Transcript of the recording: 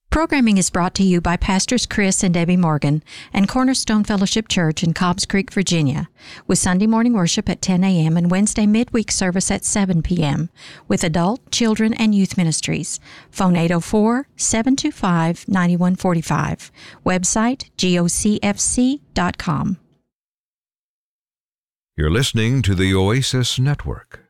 Programming is brought to you by Pastors Chris and Debbie Morgan and Cornerstone Fellowship Church in Cobbs Creek, Virginia, with Sunday morning worship at 10 a.m. and Wednesday midweek service at 7 p.m. with adult, children, and youth ministries. Phone 804-725-9145. Website gocfc.com. You're listening to the Oasis Network.